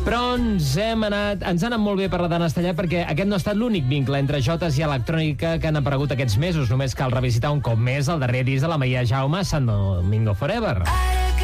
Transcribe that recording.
Però ens ha anat molt bé parlar d'en Estellà, perquè aquest no ha estat l'únic vincle entre jotes i electrònica que han aparegut aquests mesos. Només cal revisitar un cop més el darrer disc de la Maia Jaume, Sant Domingo Forever.